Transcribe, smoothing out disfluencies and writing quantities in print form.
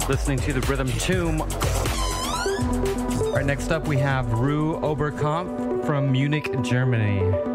listening to the Rhythm Tomb. All right, next up we have Rue Oberkampf from Munich, Germany.